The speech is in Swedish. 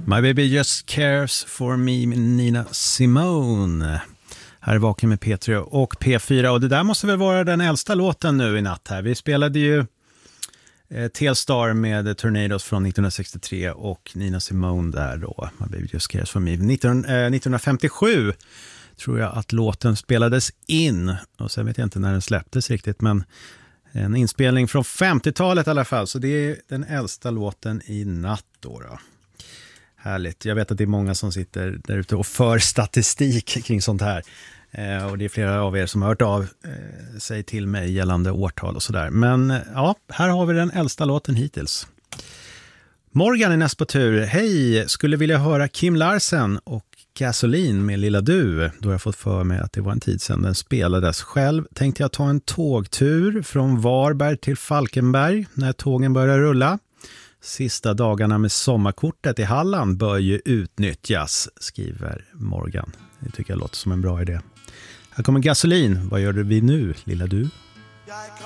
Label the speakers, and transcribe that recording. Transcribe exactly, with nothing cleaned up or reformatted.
Speaker 1: My baby just cares for me med Nina Simone. Här är Vaken med P tre och P fyra. Och det där måste väl vara den äldsta låten nu i natt här. Vi spelade ju eh, Telstar med Tornadoes från nittonhundrasextiotre och Nina Simone där då. My baby just cares for me. nitton, eh, nittonhundrafemtiosju tror jag att låten spelades in. Och sen vet jag inte när den släpptes riktigt, men en inspelning från femtiotalet i alla fall. Så det är den äldsta låten i natt då då. Härligt. Jag vet att det är många som sitter där ute och för statistik kring sånt här. Eh, och det är flera av er som har hört av eh, sig till mig gällande årtal och sådär. Men ja, här har vi den äldsta låten hittills. Morgan är näst på tur. Hej, skulle vilja höra Kim Larsen och Gasoline med Lilla Du. Då har jag fått för mig att det var en tid sedan den spelades. Själv tänkte jag ta en tågtur från Varberg till Falkenberg när tågen börjar rulla. Sista dagarna med sommarkortet i Halland bör ju utnyttjas, skriver Morgan. Det tycker jag låter som en bra idé. Här kommer Gasolin. Vad gör vi nu, Lilla Du?